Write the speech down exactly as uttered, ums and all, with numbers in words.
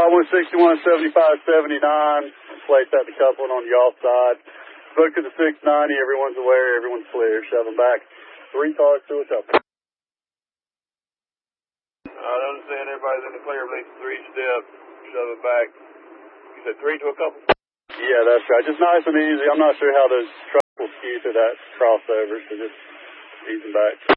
one sixty-one, seventy-five, seventy-nine. Place at the coupling on the off side. Book to the six ninety. Everyone's aware. Everyone's clear. Shove them back. Three cars to a couple. I understand everybody's in the clear. Release three step. Shove it back. You said three to a couple? Yeah, that's right. Just nice and easy. I'm not sure how those trucks will skew through that crossover, so just ease them back.